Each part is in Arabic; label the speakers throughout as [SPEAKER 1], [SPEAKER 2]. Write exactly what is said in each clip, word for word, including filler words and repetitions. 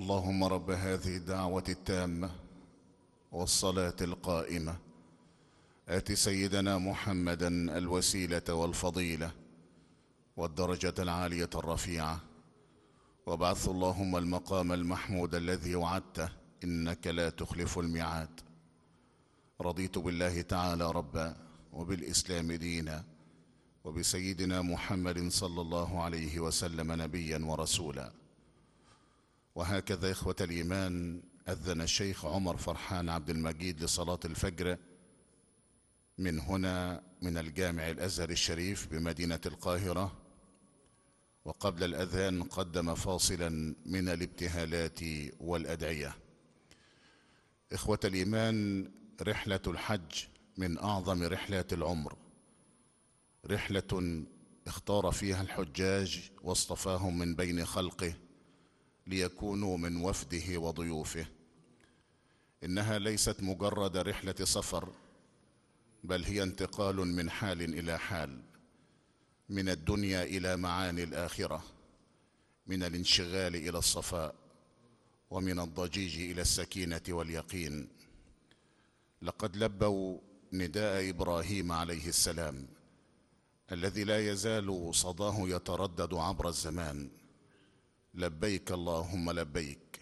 [SPEAKER 1] اللهم رب هذه الدعوة التامة والصلاة القائمة آت سيدنا محمدا الوسيلة والفضيلة والدرجة العالية الرفيعة، وابعث اللهم المقام المحمود الذي وعدته إنك لا تخلف الميعاد. رضيت بالله تعالى ربا وبالإسلام دينا وبسيدنا محمد صلى الله عليه وسلم نبيا ورسولا. وهكذا إخوة الإيمان أذن الشيخ عمر فرحان عبد المجيد لصلاة الفجر من هنا من الجامع الأزهر الشريف بمدينة القاهرة، وقبل الأذان قدم فاصلا من الابتهالات والأدعية. إخوة الإيمان، رحلة الحج من أعظم رحلات العمر، رحلة اختار فيها الحجاج واصطفاهم من بين خلقه ليكونوا من وفده وضيوفه. إنها ليست مجرد رحلة سفر، بل هي انتقال من حال إلى حال، من الدنيا إلى معاني الآخرة، من الانشغال إلى الصفاء، ومن الضجيج إلى السكينة واليقين. لقد لبوا نداء إبراهيم عليه السلام الذي لا يزال صداه يتردد عبر الزمان: لبيك اللهم لبيك،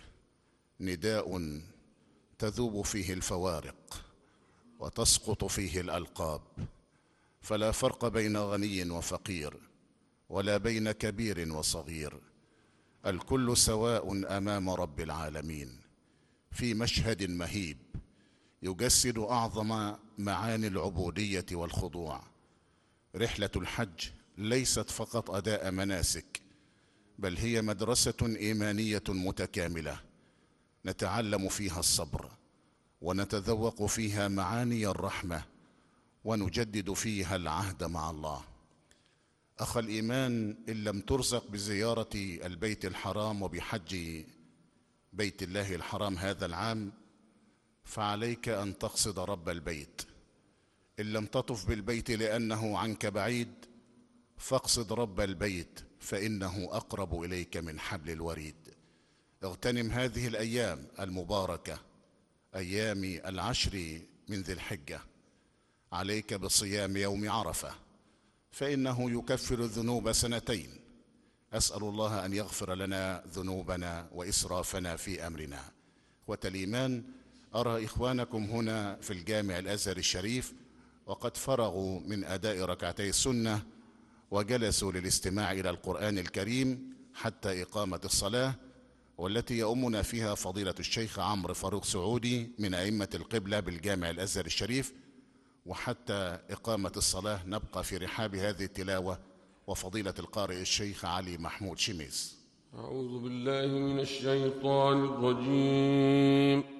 [SPEAKER 1] نداء تذوب فيه الفوارق وتسقط فيه الألقاب، فلا فرق بين غني وفقير، ولا بين كبير وصغير، الكل سواء أمام رب العالمين في مشهد مهيب يجسد أعظم معاني العبودية والخضوع. رحلة الحج ليست فقط أداء مناسك، بل هي مدرسة إيمانية متكاملة نتعلم فيها الصبر، ونتذوق فيها معاني الرحمة، ونجدد فيها العهد مع الله. أخ الإيمان، إن لم ترزق بزيارة البيت الحرام وبحج بيت الله الحرام هذا العام، فعليك أن تقصد رب البيت. إن لم تطف بالبيت لأنه عنك بعيد، فاقصد رب البيت فإنه أقرب إليك من حبل الوريد. اغتنم هذه الأيام المباركة، أيام العشر من ذي الحجة. عليك بصيام يوم عرفة، فإنه يكفر الذنوب سنتين. أسأل الله أن يغفر لنا ذنوبنا وإسرافنا في أمرنا. إخوة الإيمان، أرى إخوانكم هنا في الجامع الأزهر الشريف وقد فرغوا من أداء ركعتي السنة وجلسوا للاستماع إلى القرآن الكريم حتى إقامة الصلاة، والتي يؤمنا فيها فضيلة الشيخ عمرو فاروق سعودي من أئمة القبلة بالجامع الأزهر الشريف. وحتى إقامة الصلاة نبقى في رحاب هذه التلاوة وفضيلة القارئ الشيخ علي محمود شميس.
[SPEAKER 2] أعوذ بالله من الشيطان الرجيم.